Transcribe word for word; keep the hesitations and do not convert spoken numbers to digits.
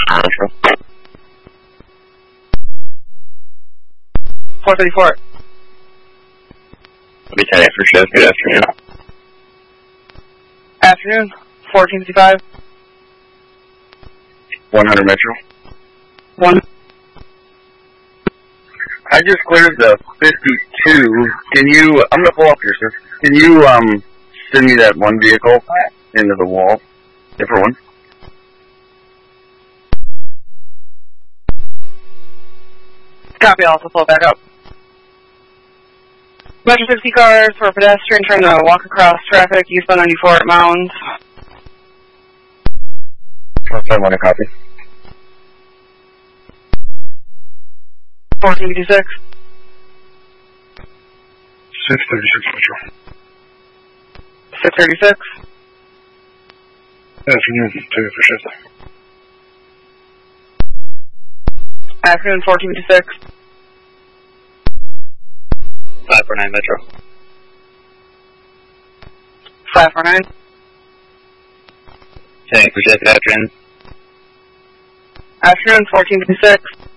four thirty-four. Lieutenant for shift, good afternoon. Afternoon, fourteen fifty-five. one hundred Metro. One. I just cleared the fifty-two. Can you, I'm going to pull up here, sir. Can you um send me that one vehicle into the wall? Different one. Copy, I'll also pull back up. Metro fifty cars for a pedestrian trying to walk across traffic, eastbound ninety-four at Mounds. I want a copy. fourteen fifty-six. six thirty-six Metro. six thirty-six. Afternoon, two for shift. Afternoon, fourteen fifty-six. five four nine Metro. five four nine. Lieutenant for shift, good afternoon. Afternoon, fourteen fifty-six.